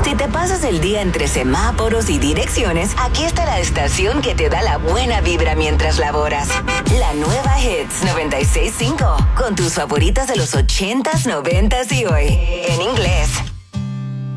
Si te pasas el día entre semáforos y direcciones, aquí está la estación que te da la buena vibra mientras laboras. La nueva Hits 96.5, con tus favoritas de los 80s, 90s y hoy. En inglés.